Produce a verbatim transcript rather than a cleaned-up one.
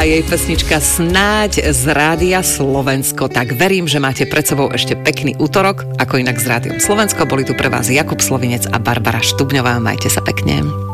a jej pesnička Snáď z Rádia Slovensko. Tak verím, že máte pred sebou ešte pekný útorok, ako inak s Rádiom Slovensko. Boli tu pre vás Jakub Slovinec a Barbara Štubňová. Majte sa pekne.